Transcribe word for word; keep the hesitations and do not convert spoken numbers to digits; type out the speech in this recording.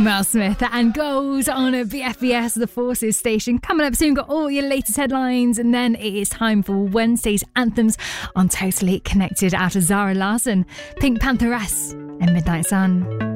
Mel Smith and Gold on a B F B S, the Forces station. Coming up soon, got all your latest headlines, and then it is time for Wednesday's anthems on Totally Connected out of Zara Larsson, Pink Pantheress and Midnight Sun.